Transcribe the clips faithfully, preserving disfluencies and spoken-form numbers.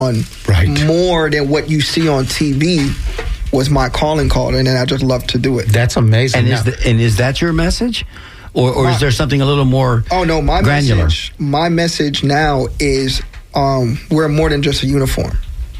on right. more than what you see on T V was my calling card, and then I just love to do it. That's amazing. And is, the, and is that your message? Or, or my, is there something a little more oh, no, my granular? Message, my message now is um, we're more than just a uniform.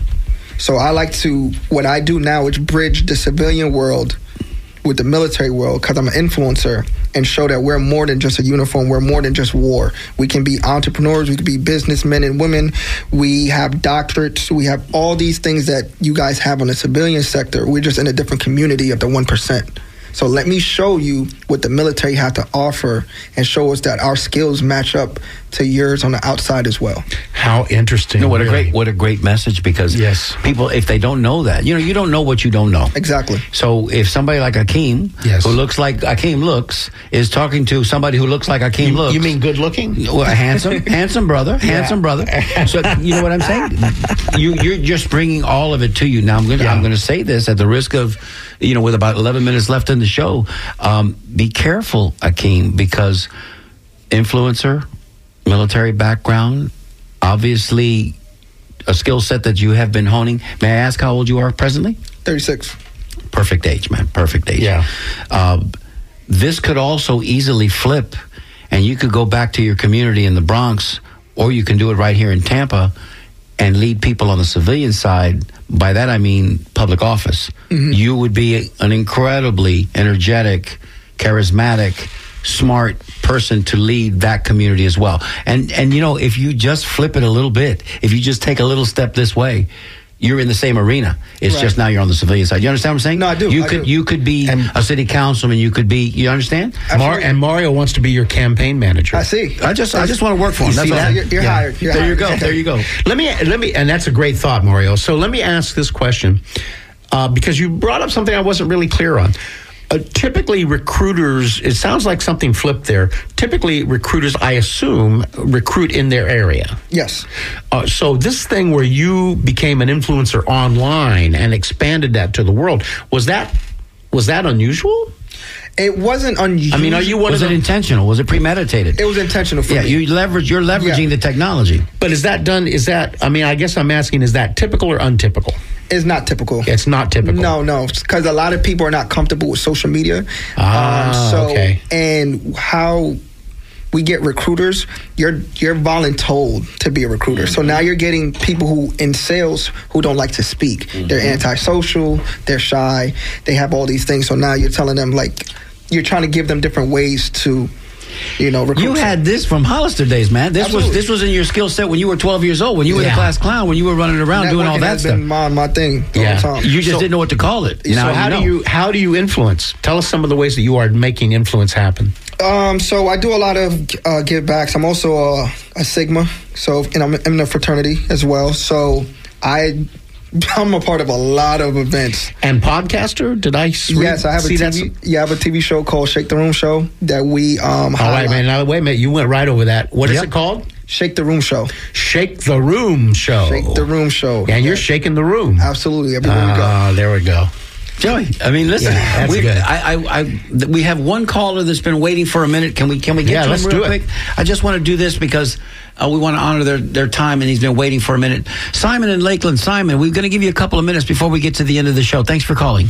So I like to, what I do now is bridge the civilian world with the military world, because I'm an influencer, and show that we're more than just a uniform. We're more than just war. We can be entrepreneurs. We can be businessmen and women. We have doctorates. We have all these things that you guys have on the civilian sector. We're just in a different community of the one percent. So let me show you what the military have to offer and show us that our skills match up to yours on the outside as well. How interesting. No, what really. a great what a great message, because yes. people, if they don't know that, you know, you don't know what you don't know. Exactly. So if somebody like Akeem, yes. who looks like Akeem looks, is talking to somebody who looks like Akeem you, looks. You mean good looking? Well, handsome, handsome brother, handsome brother. So you know what I'm saying? You, you're just bringing all of it to you. Now I'm going to yeah. I'm going to say this at the risk of, you know, with about eleven minutes left in the show. Um, be careful, Akeem, because influencer, military background, obviously a skill set that you have been honing. May I ask how old you are presently? thirty-six. Perfect age, man. Perfect age. Yeah. Uh, this could also easily flip, and you could go back to your community in the Bronx, or you can do it right here in Tampa and lead people on the civilian side. By that I mean public office. Mm-hmm. You would be an incredibly energetic, charismatic, smart person to lead that community as well. And and you know, if you just flip it a little bit, if you just take a little step this way, you're in the same arena. It's right. just now you're on the civilian side. You understand what I'm saying? No, I do. You I could do. you could be and, a city councilman. You could be. You understand? Mar- and Mario wants to be your campaign manager. I see. I just I just want to work for him. You That's see all. that? You're, you're yeah. hired. You're there hired. you go. There you go. Let me let me, and that's a great thought, Mario. So let me ask this question, uh, because you brought up something I wasn't really clear on. Uh, typically, recruiters, it sounds like something flipped there. Typically, recruiters, I assume, recruit in their area. Yes. Uh, so this thing where you became an influencer online and expanded that to the world, was that was that unusual? It wasn't unusual. I mean, are you one Was of it them? intentional? Was it premeditated? It was intentional for yeah, me. you leverage. You're leveraging Yeah. the technology. But is that done? Is that? I mean, I guess I'm asking: is that typical or untypical? It's not typical. It's not typical. No, no, because a lot of people are not comfortable with social media. Ah, um, so, okay. And how we get recruiters, you're you're voluntold to be a recruiter. Mm-hmm. So now you're getting people who in sales who don't like to speak. Mm-hmm. They're antisocial. They're shy. They have all these things. So now you're telling them, like, you're trying to give them different ways to, you know, recruit. You had this from Hollister days, man. This Absolutely. was this was in your skill set when you were twelve years old, when you were Yeah. the class clown, when you were running around doing all Networking that has stuff. been my, my thing the Yeah. whole time. You just So- didn't know what to call it. So Now how you do know. you how do you influence? Tell us some of the ways that you are making influence happen. Um, so I do a lot of uh, give backs. I'm also a, a Sigma, so and I'm in a fraternity as well. So I, I'm a part of a lot of events. And podcaster? Did I s- Yes, I have a see T that? V. Yeah, I have a T V show called Shake the Room Show that we um. All right, highlight. man. Now, wait a minute. You went right over that. What is Yep. it called? Shake the Room Show. Shake the Room Show. Shake the Room Show. And you're Yeah. shaking the room. Absolutely everywhere we go. Ah, there we go. Joey, I mean, listen, Yeah, that's we, good. I, I, I, th- we have one caller that's been waiting for a minute. Can we, can we get Yeah, to let's him real do it. quick? I just want to do this because uh, we want to honor their, their time, and he's been waiting for a minute. Simon in Lakeland. Simon, we're going to give you a couple of minutes before we get to the end of the show. Thanks for calling.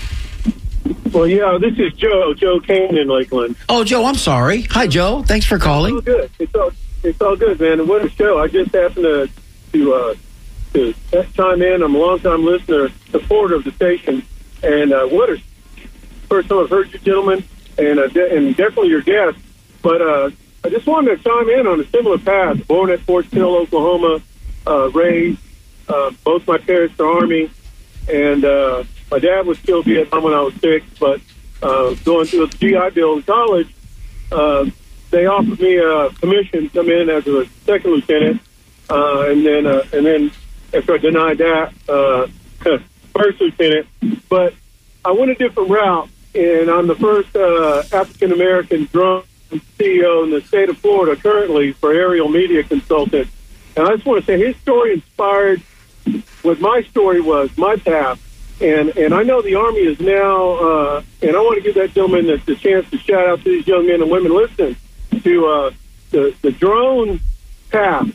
Well, yeah, this is Joe, Joe Kane in Lakeland. Oh, Joe, I'm sorry. Hi, Joe. Thanks for It's all calling. good. It's all, it's all good, man. And what a show. I just happened to, to, uh, to chime in. I'm a long-time listener, supporter of the station. And uh, what a first time I've heard you gentlemen, and uh, de- and definitely your guest. But uh, I just wanted to chime in on a similar path. Born at Fort Sill, Oklahoma, uh, raised. Uh, both my parents are Army, and uh, my dad was killed in Vietnam when I was six. But uh, going through the G I Bill in college, uh, they offered me a commission to come in as a second lieutenant, uh, and then uh, and then after I denied that, uh, first lieutenant. But I went a different route, and I'm the first uh, African American drone C E O in the state of Florida currently for Aerial Media Consultant. And I just want to say his story inspired what my story was, my path. And and I know the Army is now, uh, and I want to give that gentleman the, the chance to shout out to these young men and women listening to uh, the, the drone path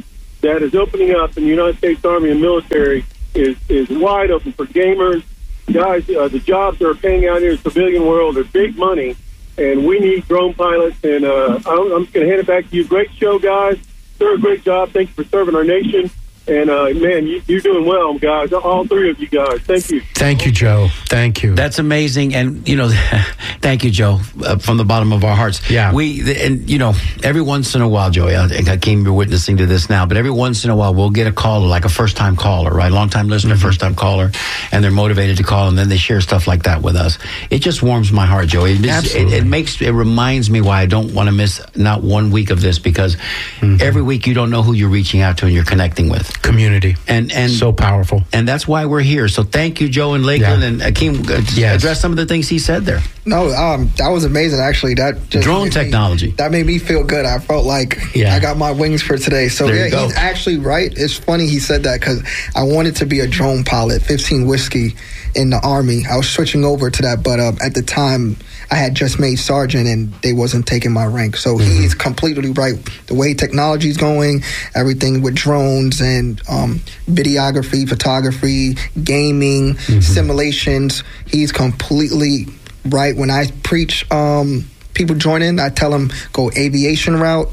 that is opening up in the United States Army and military is, is wide open for gamers. Guys, uh, the jobs that are paying out here in the civilian world are big money, and we need drone pilots. And uh, I'm, I'm just going to hand it back to you. Great show, guys. Sir, great job. Thank you for serving our nation. And, uh, man, you, you're doing well, guys. All three of you guys. Thank you. Thank you, Joe. Thank you. That's amazing. And, you know, thank you, Joe, uh, from the bottom of our hearts. Yeah. We, and, you know, every once in a while, Joey, I think Hakeem, you're witnessing to this now, but every once in a while we'll get a caller, like a first-time caller, right? Long-time listener, mm-hmm. first-time caller, and they're motivated to call, and then they share stuff like that with us. It just warms my heart, Joey. It, Absolutely. It, it makes, it reminds me why I don't want to miss not one week of this, because mm-hmm. every week you don't know who you're reaching out to and you're connecting with. Community. And, and so powerful. And that's why we're here. So thank you, Joe and Lakeland. Yeah. And Hakeem, uh, yes. address some of the things he said there. No, um, that was amazing, actually. That just Drone technology. Me, that made me feel good. I felt like yeah. I got my wings for today. So, there yeah, he's actually right. It's funny he said that because I wanted to be a drone pilot, fifteen Whiskey in the Army. I was switching over to that, but um, at the time, I had just made sergeant and they wasn't taking my rank. So mm-hmm. he's completely right. The way technology's going, everything with drones and um, videography, photography, gaming, mm-hmm. simulations, he's completely right. When I preach um, people join in, I tell them go aviation route,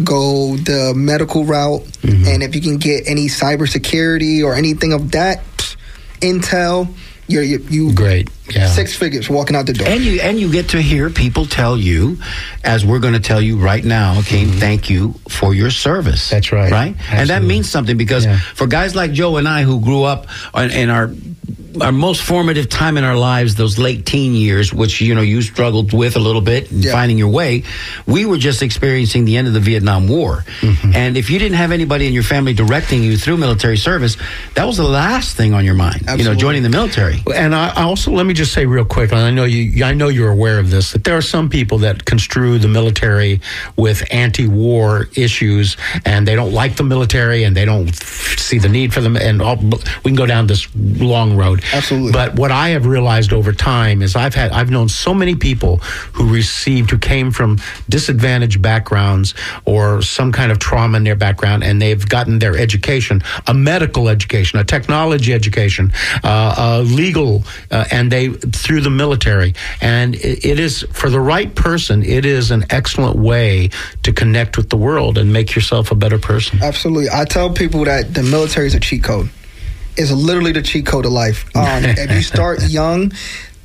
go the medical route, mm-hmm. and if you can get any cybersecurity or anything of that, pff, intel, you're you, you great. Yeah. Six figures walking out the door. And you and you get to hear people tell you, as we're going to tell you right now, okay, mm-hmm. thank you for your service. That's right. Right? Absolutely. And that means something because yeah. for guys like Joe and I who grew up in our our most formative time in our lives, those late teen years, which, you know, you struggled with a little bit in yeah. finding your way, we were just experiencing the end of the Vietnam War. Mm-hmm. And if you didn't have anybody in your family directing you through military service, that was the last thing on your mind, Absolutely. you know, joining the military. And I, I also, let me just say real quick, and I know you, I know you're aware of this, that there are some people that construe the military with anti-war issues, and they don't like the military, and they don't see the need for them, and all, we can go down this long road. Absolutely. But what I have realized over time is I've had I've known so many people who received who came from disadvantaged backgrounds or some kind of trauma in their background, and they've gotten their education, a medical education, a technology education, uh, a legal, uh, and they through the military. And it, it is, for the right person, it is an excellent way to connect with the world and make yourself a better person. Absolutely. I tell people that the military is a cheat code. It's literally the cheat code of life. Um, if you start young,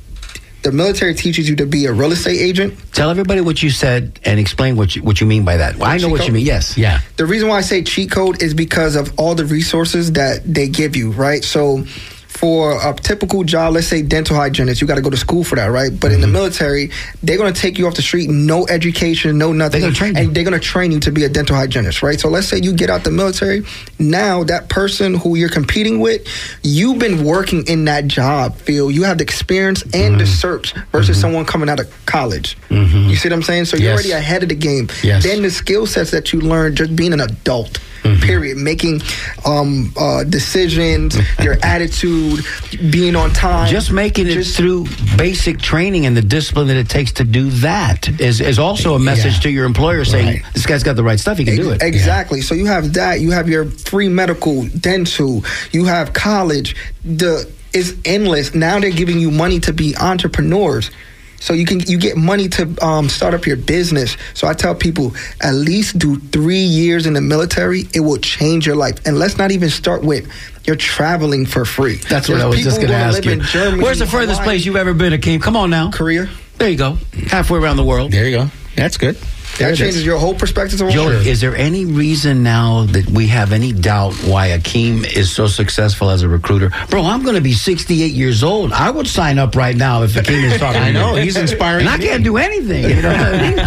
the military teaches you to be a real estate agent. Tell everybody what you said and explain what you, what you mean by that. Well, I know what code? you mean, yes. Yeah. The reason why I say cheat code is because of all the resources that they give you, right? So for a typical job, let's say dental hygienist, you got to go to school for that, right? But mm-hmm. in the military, they're going to take you off the street, no education, no nothing. They're gonna train you. And they're going to train you to be a dental hygienist, right? So let's say you get out the military. Now, that person who you're competing with, you've been working in that job field. You have the experience and mm-hmm. the certs versus mm-hmm. someone coming out of college. Mm-hmm. You see what I'm saying? So you're yes. already ahead of the game. Yes. Then the skill sets that you learn just being an adult. Mm-hmm. Period. Making um, uh, decisions, your attitude, being on time. Just making it just, through basic training and the discipline that it takes to do that is, is also a message yeah. to your employer saying, right. this guy's got the right stuff, he can Ex- do it. Exactly. Yeah. So you have that. You have your free medical, dental. You have college. The It's endless. Now they're giving you money to be entrepreneurs. So you can you get money to um, start up your business. So I tell people, at least do three years in the military. It will change your life. And let's not even start with you're traveling for free. That's There's what I was just going to ask you. Germany, Where's the furthest Hawaii, place you've ever been, Hakeem? Come on now. Korea. There you go. Halfway around the world. There you go. That's good. That changes your whole perspective of Joe, life. is there any reason now that we have any doubt why Hakeem is so successful as a recruiter? Bro, I'm going to be sixty-eight years old. I would sign up right now if Hakeem is talking. I know, he's inspiring. And I can't do anything. You know what I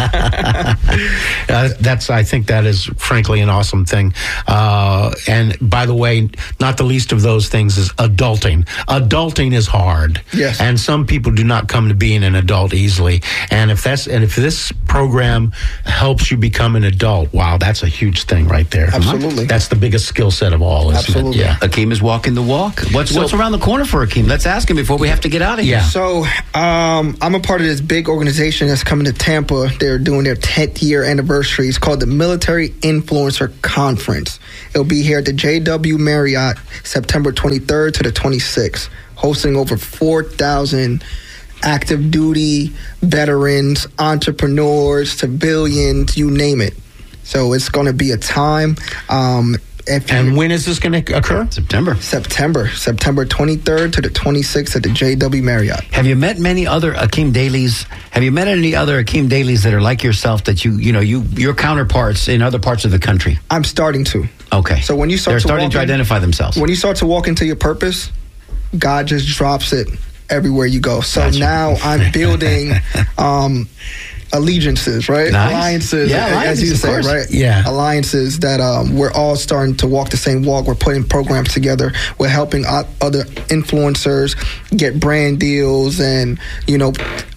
mean? uh, that's, I think that is frankly an awesome thing. Uh, and by the way, not the least of those things is adulting. Adulting is hard. Yes. And some people do not come to being an adult easily. And if that's, and if this program helps you become an adult. Wow, that's a huge thing right there. Absolutely. That's the biggest skill set of all, isn't Absolutely. it? Yeah. Akeem is walking the walk. What's So- what's around the corner for Akeem? Let's ask him before we have to get out of here. Yeah. So um, I'm a part of this big organization that's coming to Tampa. They're doing their tenth year anniversary. It's called the Military Influencer Conference. It'll be here at the J W Marriott September twenty-third to the twenty-sixth, hosting over four thousand active duty veterans, entrepreneurs, civilians, you name it. So it's going to be a time. Um, if And you- when is this going to occur? September. September, September twenty-third to the twenty-sixth at the J W Marriott. Have you met many other Akeem Dailies? Have you met any other Akeem Dailies that are like yourself that you you know you your counterparts in other parts of the country? I'm starting to. Okay. So when you start they're to starting walk to in- identify themselves. When you start to walk into your purpose, God just drops it everywhere you go. So Gotcha. now I'm building um, allegiances, right? Nice. Alliances, Yeah, as alliances, you of say, course. right? Yeah. Alliances that um, we're all starting to walk the same walk. We're putting programs together. We're helping o- other influencers get brand deals and, you know,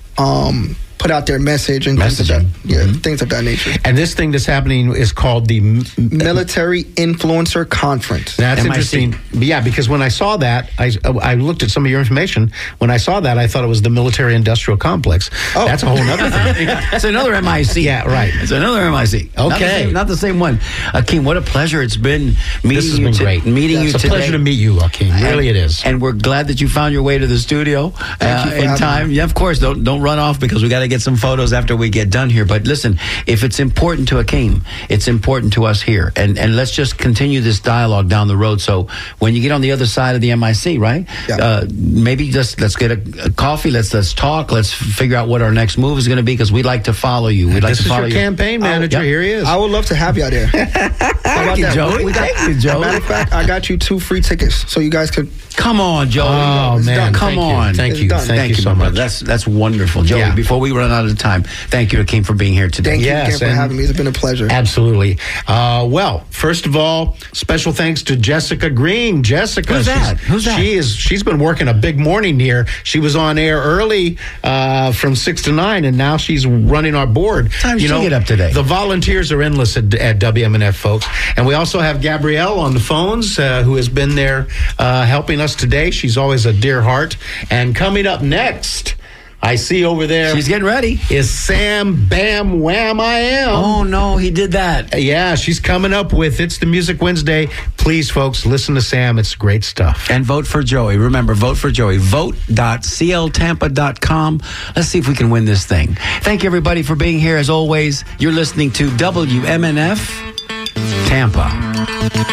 um, put out their message and things of that, Messaging. yeah, Mhm. things of that nature. And this thing that's happening is called the M- Military Influencer Conference. That's M I C. interesting. Yeah, because when I saw that, I, I looked at some of your information. When I saw that, I thought it was the military industrial complex. Oh. That's a whole other thing. It's another M I C. Yeah, right. It's another M I C. Not the Okay. same, not the same one. Akeem, what a pleasure it's been meeting This has you. been to- great. Meeting you It's a today. pleasure to meet you, Akeem. Really, and, it is. And we're glad that you found your way to the studio Thank you for in having time. me. Yeah, of course. Don't don't run off because we got to get some photos after we get done here. But listen, if it's important to Akeem, it's important to us here. And and let's just continue this dialogue down the road. So when you get on the other side of the M I C, right? Yeah. Uh, maybe just let's get a, a coffee. Let's let's talk. Let's figure out what our next move is going to be because we'd like to follow you. We'd like this to is follow your you. campaign manager. yep. Here he is. I would love to have y'all there. How about you, that? Joey. We got, Thank you, Joey. Matter of fact, I got you two free tickets so you guys could. Come on, Joey. Oh, It's man. done. Come Thank you. on. Thank It's you. done. Thank, Thank you you, so my brother. much. That's that's wonderful, Joey. Yeah. Before we run out of time, thank you, Akeem, for being here today. Thank Yes, you again for and- having me. It's been a pleasure. Absolutely. Uh, well, first of all, special thanks to Jessica Green. Jessica, Who's that? she's- Who's that? She is. She's been working a big morning here. She was on air early uh, from six to nine, and now she's running our board. What time did she get up today? The volunteers are endless at, at W M N F, folks, and we also have Gabrielle on the phones, uh, who has been there uh, helping us today. She's always a dear heart. And coming up next, I see over there She's getting ready. is Sam Bam Wham I Am. Oh, no, he did that. Yeah, she's coming up with It's the Music Wednesday. Please, folks, listen to Sam. It's great stuff. And vote for Joey. Remember, vote for Joey. vote dot c l tampa dot com. Let's see if we can win this thing. Thank you, everybody, for being here. As always, you're listening to W M N F Tampa.